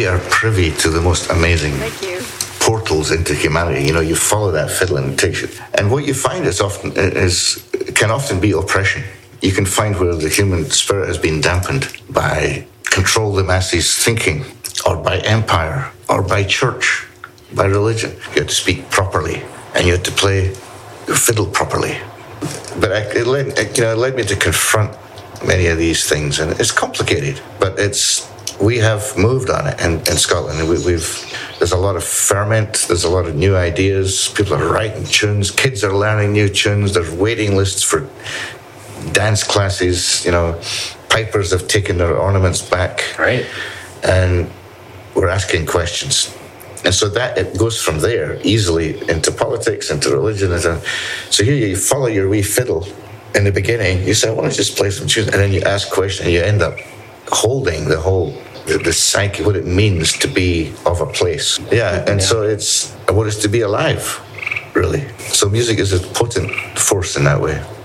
we are privy to the most amazing portals into humanity. You know, you follow that fiddle and it takes you. And what you find can often be oppression. You can find where the human spirit has been dampened by control the masses thinking, or by empire, or by church, by religion. You had to speak properly, and you had to play your fiddle properly. But it led me to confront many of these things, and it's complicated, but we have moved on it in Scotland. There's a lot of ferment, there's a lot of new ideas, people are writing tunes, kids are learning new tunes, there's waiting lists for dance classes, you know, pipers have taken their ornaments back. Right. And we're asking questions. And so that it goes from there easily into politics, into religion. So here you follow your wee fiddle. In the beginning, you say, I want to just play some tunes. And then you ask questions, and you end up holding the psyche, what it means to be of a place. Yeah, and so it's what it's to be alive, really. So music is a potent force in that way.